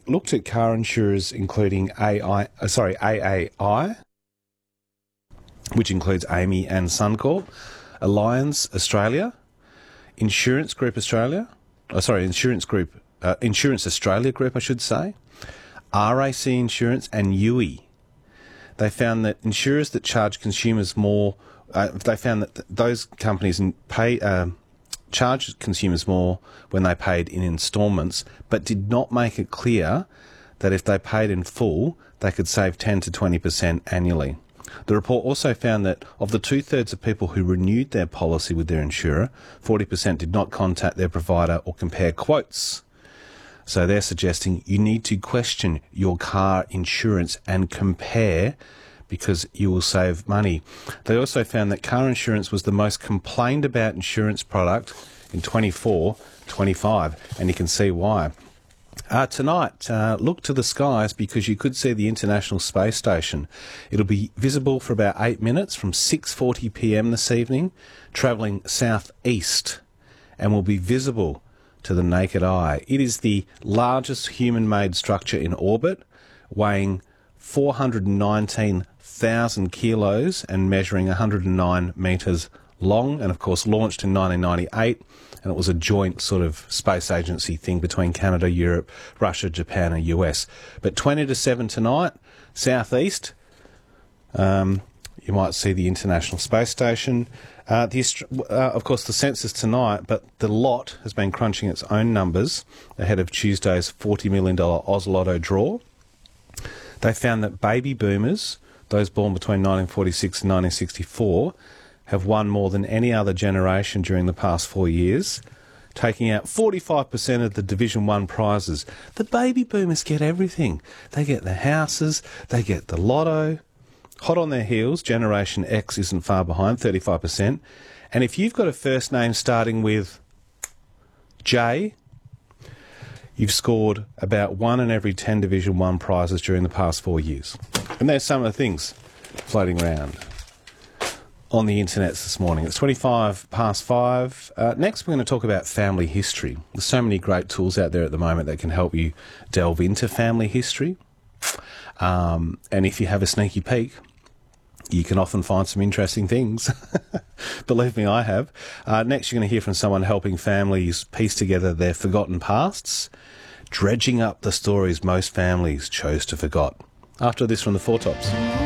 looked at car insurers including AAI, which includes AAMI and Suncorp, Allianz Australia, Insurance Australia Group, I should say, RAC Insurance and UE. They found that insurers that charge consumers more, those companies charged consumers more when they paid in instalments, but did not make it clear that if they paid in full, they could save 10 to 20% annually. The report also found that of the 2/3 of people who renewed their policy with their insurer, 40% did not contact their provider or compare quotes. So they're suggesting you need to question your car insurance and compare, because you will save money. They also found that car insurance was the most complained about insurance product in 24-25, and you can see why. Tonight, look to the skies, because you could see the International Space Station. It'll be visible for about 8 minutes from 6:40 p.m. this evening, travelling southeast, and will be visible to the naked eye. It is the largest human-made structure in orbit, weighing 419,000 kilos and measuring 109 metres long, and of course launched in 1998, and it was a joint sort of space agency thing between Canada, Europe, Russia, Japan and US. But 20 to 7 tonight, southeast, you might see the International Space Station. Of course, the census tonight, but the lot has been crunching its own numbers ahead of Tuesday's $40 million Oz Lotto draw. They found that baby boomers, those born between 1946 and 1964, have won more than any other generation during the past 4 years, taking out 45% of the Division 1 prizes. The baby boomers get everything. They get the houses, they get the lotto. Hot on their heels, Generation X isn't far behind, 35%. And if you've got a first name starting with J, you've scored about 1 in every 10 Division 1 prizes during the past 4 years. And there's some of the things floating around on the internet this morning. It's 25 past 5. Next, we're going to talk about family history. There's so many great tools out there at the moment that can help you delve into family history. And if you have a sneaky peek, you can often find some interesting things. Believe me, I have. Next, you're going to hear from someone helping families piece together their forgotten pasts, dredging up the stories most families chose to forget. After this from the Four Tops.